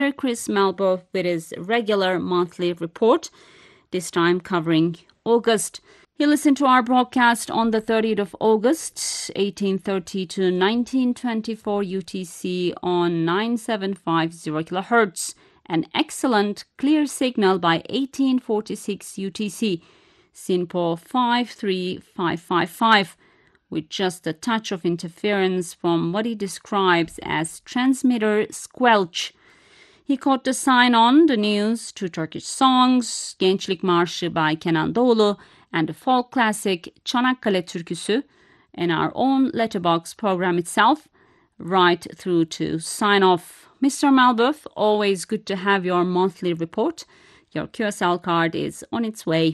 Chris Malbov with his regular monthly report, this time covering August. You listen to our broadcast on the 30th of August, 1830 to 1924 UTC on 9750 kHz. An excellent clear signal by 1846 UTC, SINPO 53555, with just a touch of interference from what he describes as transmitter squelch. He caught the sign on the news, two Turkish songs, Gençlik Marşı by Kenan Doğulu, and the folk classic Çanakkale Türküsü, and our own letterbox program itself, right through to sign off. Mr. Malbov, always good to have your monthly report. Your QSL card is on its way.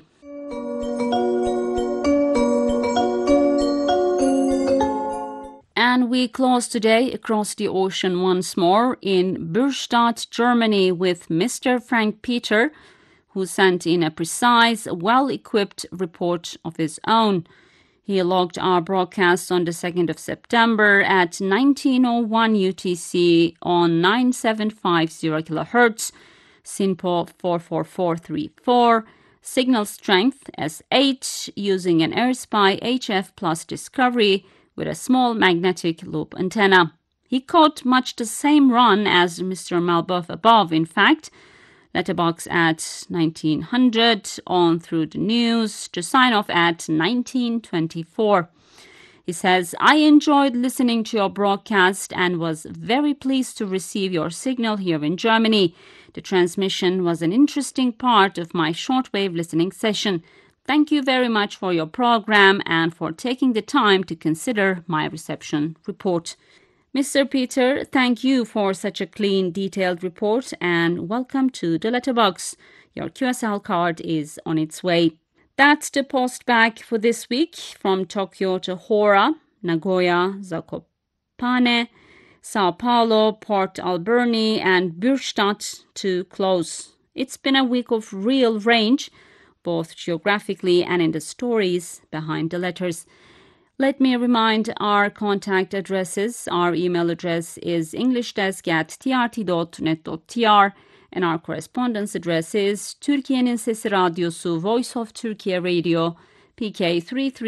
And we close today across the ocean once more in Bürstadt, Germany, with Mr. Frank Peter, who sent in a precise, well-equipped report of his own. He logged our broadcast on the 2nd of September at 1901 UTC on 9750 kHz, SINPO 44434, signal strength S8, using an AirSpy HF Plus Discovery with a small magnetic loop antenna. He caught much the same run as Mr. Malbov above, in fact. Letterbox at 1900, on through the news, to sign off at 1924. He says, I enjoyed listening to your broadcast and was very pleased to receive your signal here in Germany. The transmission was an interesting part of my shortwave listening session. Thank you very much for your program and for taking the time to consider my reception report. Mr. Peter, thank you for such a clean, detailed report and welcome to the letterbox. Your QSL card is on its way. That's the post bag for this week, from Tokyo to Hora, Nagoya, Zakopane, Sao Paulo, Port Alberni, and Bürstadt to close. It's been a week of real range, both geographically and in the stories behind the letters. Let me remind our contact addresses. Our email address is englishdesk@trt.net.tr and our correspondence address is Türkiye'nin Sesi Radyosu, Voice of Turkey Radio, PK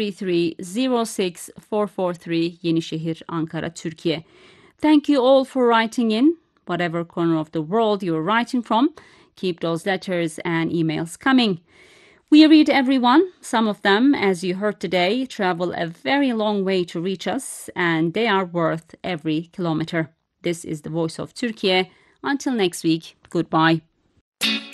33306443, Yenişehir, Ankara, Türkiye. Thank you all for writing in, whatever corner of the world you're writing from. Keep those letters and emails coming. We read everyone. Some of them, as you heard today, travel a very long way to reach us, and they are worth every kilometer. This is the Voice of Turkey. Until next week, goodbye.